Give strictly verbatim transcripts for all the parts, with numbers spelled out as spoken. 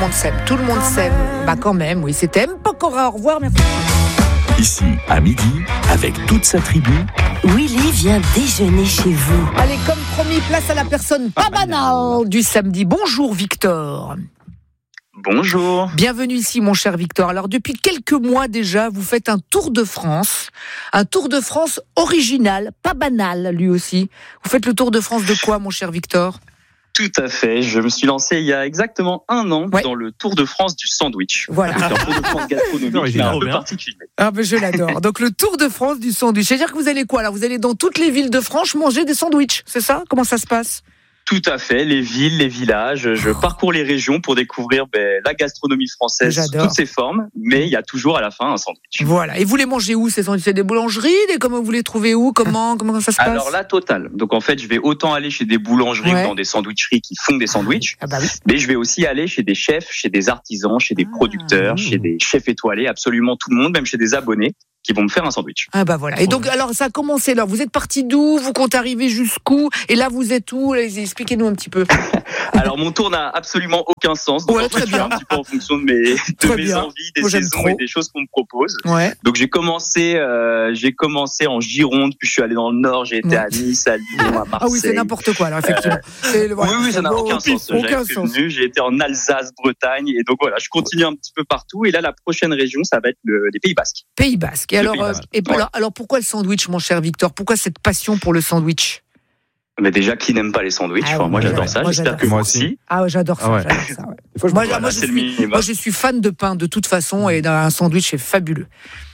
monde s'aime, tout le monde s'aime. Bah quand même, oui, c'était M. Pokora. Au revoir, merci. Ici, à midi, avec toute sa tribu, Willy vient déjeuner chez vous. Allez, comme promis, place à la personne pas banale du samedi. Bonjour Victor. Bonjour. Bienvenue ici, mon cher Victor. Alors, depuis quelques mois déjà, vous faites un Tour de France. Un Tour de France original, pas banal, lui aussi. Vous faites le Tour de France de quoi, mon cher Victor ? Tout à fait. Je me suis lancé il y a exactement un an ouais. dans le Tour de France du sandwich. Voilà. C'est un Tour de France gastronomique, mais un peu particulier. Ah, ben je l'adore. Donc, le Tour de France du sandwich. C'est-à-dire que vous allez quoi, là ? Vous allez dans toutes les villes de France manger des sandwichs, c'est ça ? Comment ça se passe ? Tout à fait, les villes, les villages. Je parcours les régions pour découvrir ben, la gastronomie française sous toutes ses formes, mais il y a toujours à la fin un sandwich. Voilà. Et vous les mangez où, ces sandwichs ? C'est des boulangeries ? Des... Comment vous les trouvez où ? Comment comment ça se passe ? Alors la totale. Donc en fait, je vais autant aller chez des boulangeries ouais. ou dans des sandwicheries qui font des sandwichs, ah bah oui. mais je vais aussi aller chez des chefs, chez des artisans, chez des ah, producteurs, oui. chez des chefs étoilés, absolument tout le monde, même chez des abonnés qui vont me faire un sandwich. Ah bah voilà. Et donc, alors, ça a commencé. Alors, vous êtes parti d'où ? Vous comptez arriver jusqu'où ? Et là, vous êtes où ? Expliquez-nous un petit peu. Alors, mon tour n'a absolument aucun sens. Donc, ouais, en fait, très bien. Je fais un petit peu en fonction de mes, de mes envies, des Moi, saisons et des choses qu'on me propose. Ouais. Donc, j'ai commencé, euh, j'ai commencé en Gironde, puis je suis allé dans le Nord, j'ai été ouais. à Nice, à Lyon, à Marseille. Ah oui, c'est n'importe quoi, alors, effectivement. Euh, c'est, voilà, oui, oui, ça n'a bon, aucun sens. Aucun sens. J'ai été en Alsace, Bretagne, et donc voilà, je continue un petit peu partout. Et là, la prochaine région, ça va être le, les Pays Basques. Pays Basques. Et le alors, Pays Basques. Euh, et Alors, alors pourquoi le sandwich, mon cher Victor ? Pourquoi cette passion pour le sandwich ? Mais déjà, qui n'aime pas les sandwichs ? Ah, enfin, moi, ouais, j'adore ouais, ça. Moi, J'espère j'adore que moi aussi. Ah ouais, j'adore ça. Ah ouais. J'adore ça ouais. Moi, moi, voilà, moi, je suis, moi, je suis fan de pain de toute façon, et un sandwich, c'est fabuleux.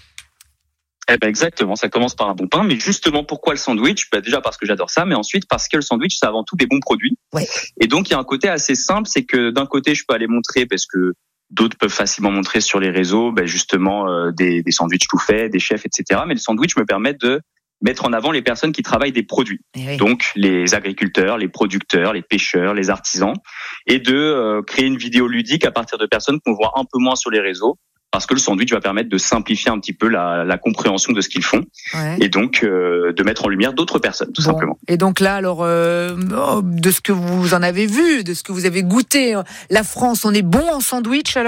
Eh ben exactement, ça commence par un bon pain, mais justement, pourquoi le sandwich ? Ben déjà parce que j'adore ça, mais ensuite parce que le sandwich, c'est avant tout des bons produits. Ouais. Et donc, il y a un côté assez simple, c'est que d'un côté, je peux aller montrer, parce que d'autres peuvent facilement montrer sur les réseaux, ben justement, euh, des, des sandwichs tout faits, des chefs, et cetera. Mais le sandwich me permet de mettre en avant les personnes qui travaillent des produits. Oui. Donc, les agriculteurs, les producteurs, les pêcheurs, les artisans. Et de euh, créer une vidéo ludique à partir de personnes qu'on voit un peu moins sur les réseaux. Parce que le sandwich va permettre de simplifier un petit peu la, la compréhension de ce qu'ils font. Ouais. Et donc, euh, de mettre en lumière d'autres personnes, tout bon. simplement. Et donc là, alors, euh, de ce que vous en avez vu, de ce que vous avez goûté, la France, on est bon en sandwich alors ?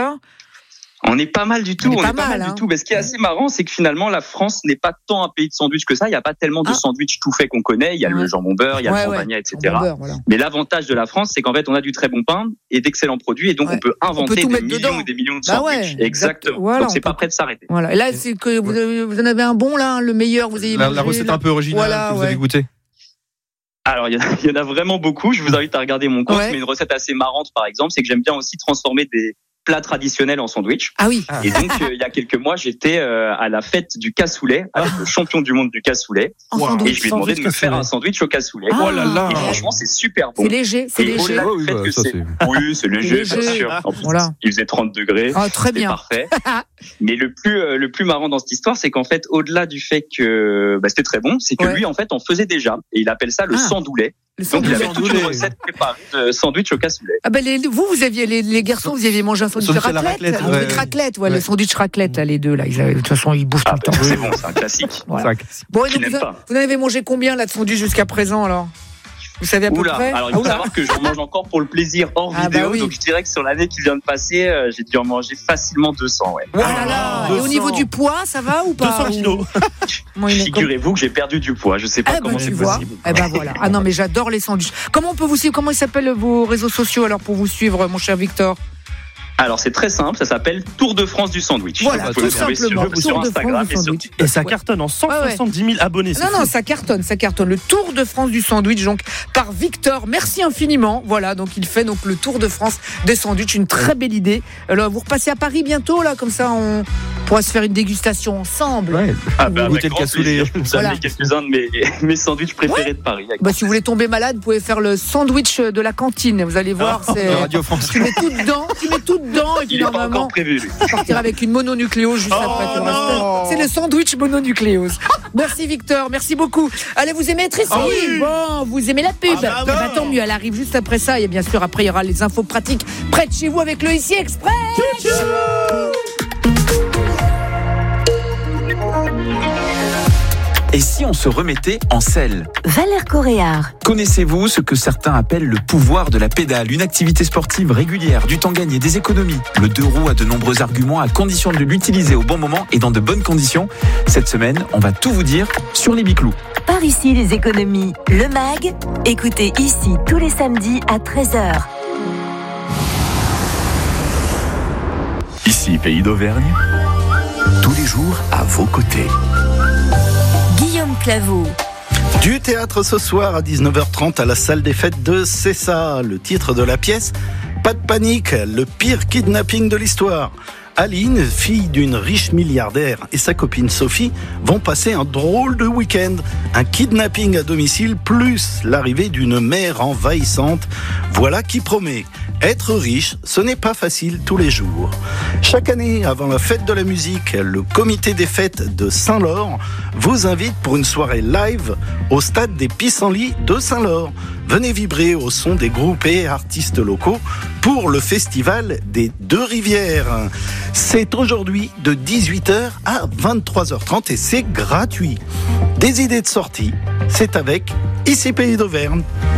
On est pas mal du tout, on est pas, on est pas mal, mal hein. du tout. Mais ce qui est assez marrant, c'est que finalement, la France n'est pas tant un pays de sandwich que ça. Il n'y a pas tellement de ah. sandwich tout fait qu'on connaît. Il y a ouais. le jambon beurre, il y a ouais, le jambagna, ouais. et cetera. Beurre, voilà. Mais l'avantage de la France, c'est qu'en fait, on a du très bon pain et d'excellents produits. Et donc, ouais. on peut inventer on peut des millions dedans. et des millions de bah sandwichs. Ouais, Exactement. Voilà, donc, c'est pas peut... prêt de s'arrêter. Voilà. Et là, c'est que vous, avez, vous en avez un bon, là, le meilleur. Vous avez la, la recette un peu originale voilà, que vous ouais. avez goûté. Alors, il y, y en a vraiment beaucoup. Je vous invite à regarder mon compte. Ouais. Mais une recette assez marrante, par exemple, c'est que j'aime bien aussi transformer des plat traditionnel en sandwich. Ah oui. Et donc, euh, il y a quelques mois, j'étais euh, à la fête du cassoulet avec ah. le champion du monde du cassoulet. Wow. Et je lui ai demandé de me faire un sandwich au cassoulet. Ah. Oh là là. Et franchement, c'est super bon. C'est léger, c'est et léger. Oh là, oui, ça, c'est... oui, c'est léger, léger, bien sûr. En plus, voilà. Il faisait trente degrés. Ah, très bien. Parfait. Mais le plus, euh, le plus marrant dans cette histoire, c'est qu'en fait, au-delà du fait que bah, c'était très bon, c'est que ouais. lui, en fait, en faisait déjà. Et il appelle ça le ah. sandoulet. Donc il avait toute une recette préparée de sandwich au cassoulet. Ah ben les, vous, vous aviez les, les garçons, vous aviez mangé un sandwich raclette, raclette, ouais. ouais. raclette, ouais, ouais. le sandwich raclette là, les deux là. Ils avaient, de toute façon, ils bouffent ah, tout le temps. C'est bon, c'est un classique. Voilà. C'est un classique. Bon, et donc, vous, a, vous en avez mangé combien là de sandwich jusqu'à présent alors ? Vous savez à peu Oula, près. Alors il faut Oula. savoir que j'en mange encore pour le plaisir hors ah vidéo, bah oui. donc je dirais que sur l'année qui vient de passer, euh, j'ai dû en manger facilement deux cents. Ouais. Voilà. Ah, et au niveau du poids, ça va ou pas ? deux cents kilos. Figurez-vous que j'ai perdu du poids. Je sais pas eh comment ben, c'est possible. Eh ben voilà. Ah non mais j'adore les sandwichs. Comment on peut vous suivre ? Comment ils s'appellent vos réseaux sociaux alors pour vous suivre, mon cher Victor ? Alors c'est très simple, ça s'appelle Tour de France du sandwich. Voilà, vous pouvez tout le simplement. Sur, sur Instagram et, sur... et ça cartonne en cent soixante-dix mille abonnés. Non, non, ça cartonne, ça cartonne. Le Tour de France du sandwich, donc par Victor. Merci infiniment. Voilà, donc il fait donc le Tour de France des sandwichs, une très belle idée. Alors vous repassez à Paris bientôt là, comme ça on pourra se faire une dégustation ensemble. Ouais. Ah bah avec grand plaisir. Vous voilà. avez quelques-uns de mes, mes sandwichs préférés ouais. de Paris. Bah, si vous voulez tomber malade, vous pouvez faire le sandwich de la cantine. Vous allez voir, ah, c'est Radio France. Tu mets tout dedans, tu mets tout dedans et puis normalement encore prévu. Partir avec une mononucléose juste oh après. Non. C'est le sandwich mononucléose. Merci Victor, merci beaucoup. Allez, vous aimez être ici oh oui. Bon, vous aimez la pub. Ah bah, bah, tant mieux, elle arrive juste après ça. Et bien sûr, après, il y aura les infos pratiques près de chez vous avec le Ici Express. Et si on se remettait en selle? Valère Coréard. Connaissez-vous ce que certains appellent le pouvoir de la pédale? Une activité sportive régulière, du temps gagné, des économies. Le deux roues a de nombreux arguments à condition de l'utiliser au bon moment et dans de bonnes conditions. Cette semaine, on va tout vous dire sur les biclous. Par ici, les économies. Le mag. Écoutez ici tous les samedis à treize heures. Ici, Pays d'Auvergne. Tous les jours, à vos côtés. Guillaume Claveau. Du théâtre ce soir à dix-neuf heures trente à la salle des fêtes de Cessa. Le titre de la pièce, Pas de panique, le pire kidnapping de l'histoire. Aline, fille d'une riche milliardaire, et sa copine Sophie vont passer un drôle de week-end. Un kidnapping à domicile plus l'arrivée d'une mère envahissante. Voilà qui promet. Être riche, ce n'est pas facile tous les jours. Chaque année, avant la fête de la musique, le comité des fêtes de Saint-Laure vous invite pour une soirée live au stade des Pissenlits de Saint-Laure. Venez vibrer au son des groupes et artistes locaux pour le festival des Deux Rivières. C'est aujourd'hui de dix-huit heures à vingt-trois heures trente et c'est gratuit. Des idées de sortie, c'est avec Ici Pays d'Auvergne.